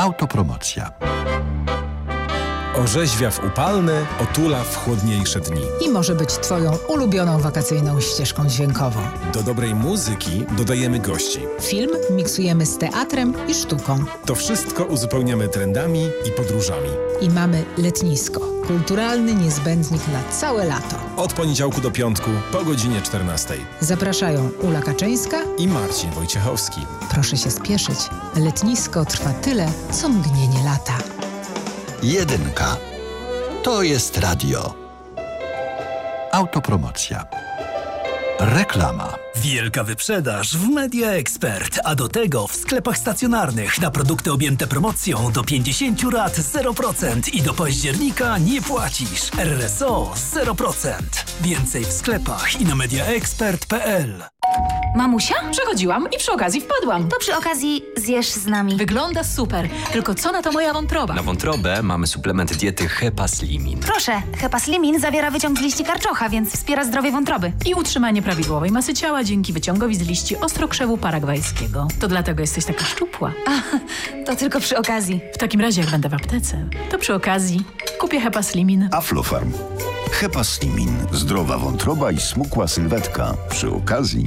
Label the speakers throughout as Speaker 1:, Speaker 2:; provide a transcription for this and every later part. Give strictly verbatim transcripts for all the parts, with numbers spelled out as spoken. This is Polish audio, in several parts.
Speaker 1: Autopromocja.
Speaker 2: Orzeźwia w upalne, otula w chłodniejsze dni.
Speaker 3: I może być Twoją ulubioną wakacyjną ścieżką dźwiękową.
Speaker 2: Do dobrej muzyki dodajemy gości.
Speaker 3: Film miksujemy z teatrem i sztuką.
Speaker 2: To wszystko uzupełniamy trendami i podróżami.
Speaker 3: I mamy letnisko. Kulturalny niezbędnik na całe lato.
Speaker 2: Od poniedziałku do piątku po godzinie czternastej.
Speaker 3: Zapraszają Ula Kaczyńska
Speaker 2: i Marcin Wojciechowski.
Speaker 3: Proszę się spieszyć. Letnisko trwa tyle, co mgnienie lata.
Speaker 1: Jedynka. To jest radio. Autopromocja. Reklama.
Speaker 4: Wielka wyprzedaż w Media Expert, a do tego w sklepach stacjonarnych na produkty objęte promocją do pięćdziesiąt rat zero procent i do października nie płacisz. R R S O zero procent. Więcej w sklepach i na mediaexpert kropka p l.
Speaker 5: Mamusia? Przechodziłam i przy okazji wpadłam.
Speaker 6: To przy okazji zjesz z nami.
Speaker 5: Wygląda super, tylko co na to moja wątroba?
Speaker 7: Na wątrobę mamy suplement diety Hepaslimin.
Speaker 6: Proszę, Hepaslimin zawiera wyciąg z liści karczocha, więc wspiera zdrowie wątroby.
Speaker 5: I utrzymanie prawidłowej masy ciała dzięki wyciągowi z liści ostrokrzewu paragwajskiego. To dlatego jesteś taka szczupła.
Speaker 6: A, to tylko przy okazji.
Speaker 5: W takim razie jak będę w aptece, to przy okazji kupię Hepaslimin.
Speaker 8: Aflofarm. Hepaslimin. Zdrowa wątroba i smukła sylwetka. Przy okazji...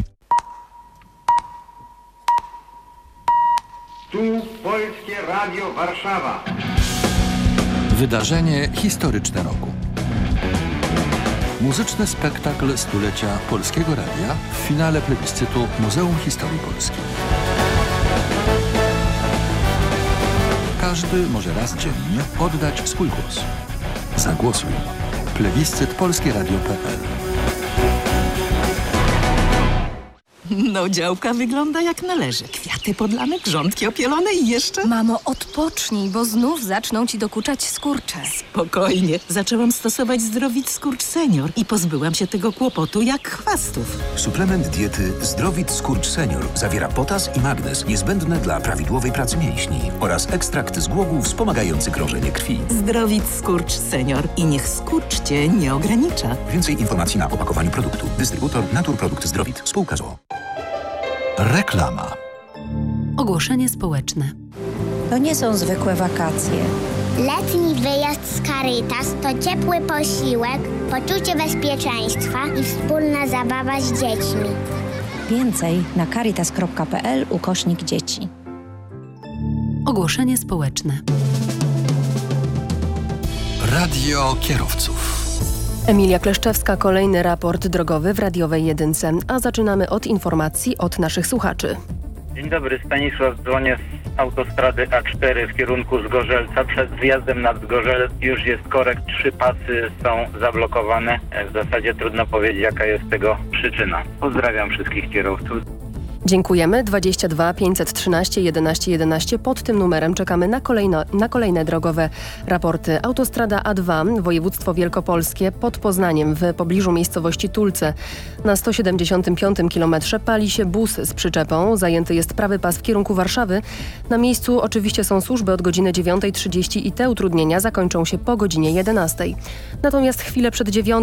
Speaker 9: Tu Polskie Radio Warszawa.
Speaker 1: Wydarzenie historyczne roku. Muzyczny spektakl stulecia Polskiego Radia w finale plebiscytu Muzeum Historii Polski. Każdy może raz dziennie oddać swój głos. Zagłosuj. Plebiscyt polskie radio kropka p l.
Speaker 10: No, działka wygląda jak należy. Kwiaty podlane, grządki opielone i jeszcze...
Speaker 11: Mamo, odpocznij, bo znów zaczną ci dokuczać skurcze.
Speaker 10: Spokojnie. Zaczęłam stosować Zdrowit Skurcz Senior i pozbyłam się tego kłopotu jak chwastów.
Speaker 12: Suplement diety Zdrowit Skurcz Senior zawiera potas i magnez niezbędne dla prawidłowej pracy mięśni oraz ekstrakt z głogów wspomagający krążenie krwi.
Speaker 10: Zdrowit Skurcz Senior i niech skurcz cię nie ogranicza.
Speaker 12: Więcej informacji na opakowaniu produktu. Dystrybutor Naturprodukt Zdrowit. Spółka z o o.
Speaker 1: Reklama.
Speaker 13: Ogłoszenie społeczne.
Speaker 14: To nie są zwykłe wakacje.
Speaker 15: Letni wyjazd z Caritas to ciepły posiłek, poczucie bezpieczeństwa i wspólna zabawa z dziećmi.
Speaker 14: Więcej na caritas kropka p l ukośnik dzieci.
Speaker 13: Ogłoszenie społeczne.
Speaker 1: Radio kierowców.
Speaker 16: Emilia Kleszczewska, kolejny raport drogowy w radiowej jedynce, a zaczynamy od informacji od naszych słuchaczy.
Speaker 17: Dzień dobry, Stanisław, dzwonię z autostrady A cztery w kierunku Zgorzelca. Przed wjazdem nad Zgorzelec już jest korek, trzy pasy są zablokowane. W zasadzie trudno powiedzieć, jaka jest tego przyczyna. Pozdrawiam wszystkich kierowców.
Speaker 16: Dziękujemy. dwadzieścia dwa pięćset trzynaście jedenaście jedenaście. Pod tym numerem czekamy na kolejne, na kolejne drogowe raporty. Autostrada A dwa, województwo wielkopolskie, pod Poznaniem, w pobliżu miejscowości Tulce. Na sto siedemdziesiątym piątym kilometrze pali się bus z przyczepą. Zajęty jest prawy pas w kierunku Warszawy. Na miejscu oczywiście są służby od godziny dziewiątej trzydzieści i te utrudnienia zakończą się po godzinie jedenastej. Natomiast chwilę przed dziewiątą